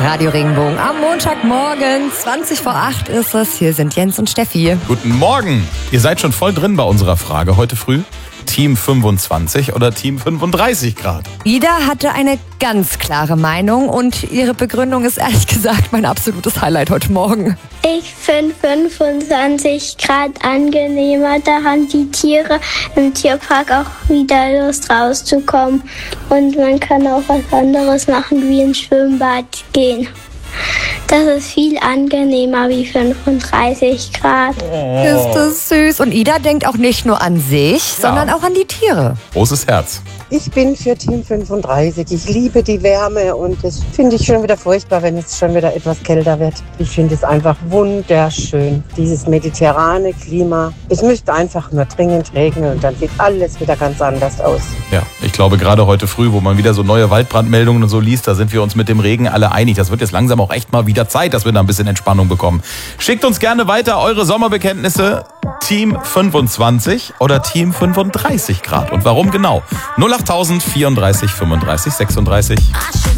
Radio Regenbogen am Montagmorgen, 20 vor 8 ist es. Hier sind Jens und Steffi. Guten Morgen. Ihr seid schon voll drin bei unserer Frage heute früh. Team 25 oder Team 35 Grad? Ida hatte eine ganz klare Meinung und ihre Begründung ist ehrlich gesagt mein absolutes Highlight heute Morgen. Ich finde 25 Grad angenehmer, da haben die Tiere im Tierpark auch wieder Lust rauszukommen. Und man kann auch was anderes machen, wie ins Schwimmbad gehen. Das ist viel angenehmer wie 35 Grad. Oh. Ist das süß. Und Ida denkt auch nicht nur an sich, sondern auch an die Tiere. Großes Herz. Ich bin für Team 35. Ich liebe die Wärme und das finde ich schon wieder furchtbar, wenn es schon wieder etwas kälter wird. Ich finde es einfach wunderschön, dieses mediterrane Klima. Es müsste einfach nur dringend regnen und dann sieht alles wieder ganz anders aus. Ja, ich glaube gerade heute früh, wo man wieder so neue Waldbrandmeldungen und so liest, da sind wir uns mit dem Regen alle einig. Das wird jetzt langsam auch echt mal wieder Zeit, dass wir da ein bisschen Entspannung bekommen. Schickt uns gerne weiter eure Sommerbekenntnisse. Team 25 oder Team 35 Grad. Und warum genau? 08000 34 35 36.